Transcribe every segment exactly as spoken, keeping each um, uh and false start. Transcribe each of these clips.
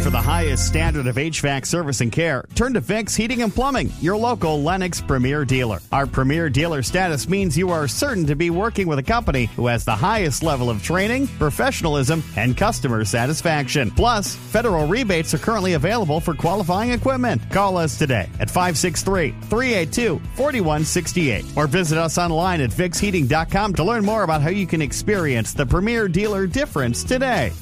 For the highest standard of H V A C service and care, turn to Vicks Heating and Plumbing, your local Lennox Premier dealer. Our Premier dealer status means you are certain to be working with a company who has the highest level of training, professionalism, and customer satisfaction. Plus, federal rebates are currently available for qualifying equipment. Call us today at five six three, three eight two, four one six eight or visit us online at vicks heating dot com to learn more about how you can experience the Premier dealer difference today.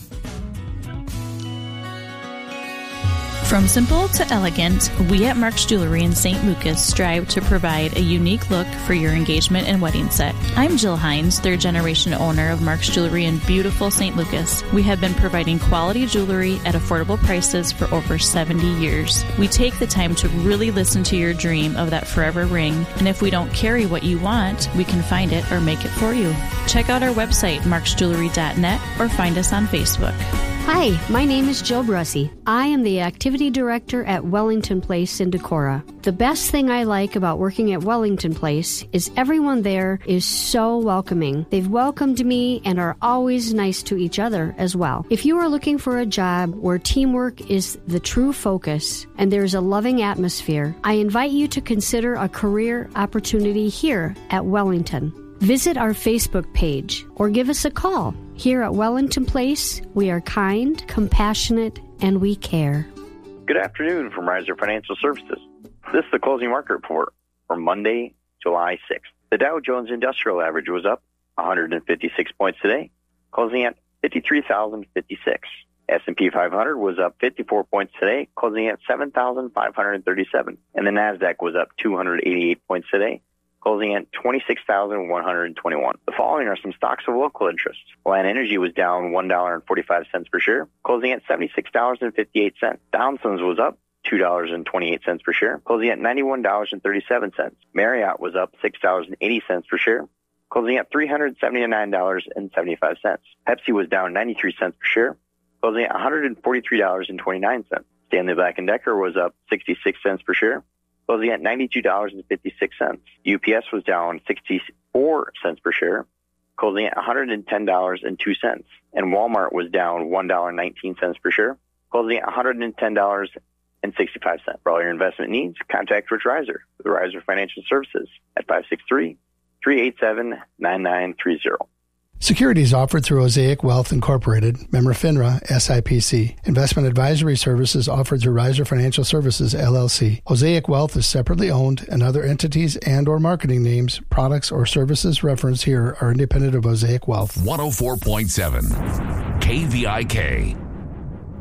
From simple to elegant, we at Mark's Jewelry in Saint Lucas strive to provide a unique look for your engagement and wedding set. I'm Jill Hines, third generation owner of Mark's Jewelry in beautiful Saint Lucas. We have been providing quality jewelry at affordable prices for over seventy years. We take the time to really listen to your dream of that forever ring, and if we don't carry what you want, we can find it or make it for you. Check out our website, marks jewelry dot net, or find us on Facebook. Hi, my name is Jill Brussy. I am the Activity Director at Wellington Place in Decorah. The best thing I like about working at Wellington Place is everyone there is so welcoming. They've welcomed me and are always nice to each other as well. If you are looking for a job where teamwork is the true focus and there's a loving atmosphere, I invite you to consider a career opportunity here at Wellington. Visit our Facebook page or give us a call. Here at Wellington Place, we are kind, compassionate, and we care. Good afternoon from Riser Financial Services. This is the closing market report for Monday, July sixth. The Dow Jones Industrial Average was up one hundred fifty-six points today, closing at fifty-three thousand fifty-six. S and P five hundred was up fifty-four points today, closing at seven thousand five hundred thirty-seven. And the NASDAQ was up two hundred eighty-eight points today, closing at twenty-six thousand one hundred twenty-one. The following are some stocks of local interest. Land Energy was down one dollar and forty-five cents per share, closing at seventy-six dollars and fifty-eight cents. Downsons was up two dollars and twenty-eight cents per share, closing at ninety-one dollars and thirty-seven cents. Marriott was up six dollars and eighty cents per share, closing at three hundred seventy-nine dollars and seventy-five cents. Pepsi was down ninety-three cents per share, closing at one hundred forty-three dollars and twenty-nine cents. Stanley Black and Decker was up sixty-six cents per share, closing at ninety-two dollars and fifty-six cents. U P S was down sixty-four cents per share, closing at one hundred ten dollars and two cents. And Walmart was down one dollar and nineteen cents per share, closing at one hundred ten dollars and sixty-five cents. For all your investment needs, contact Rich Riser with Riser Financial Services at five six three, three eight seven, nine nine three zero. Securities offered through Osaic Wealth Incorporated, member FINRA, S I P C. Investment advisory services offered through Riser Financial Services, L L C. Osaic Wealth is separately owned, and other entities and or marketing names, products, or services referenced here are independent of Osaic Wealth. one oh four point seven K V I K.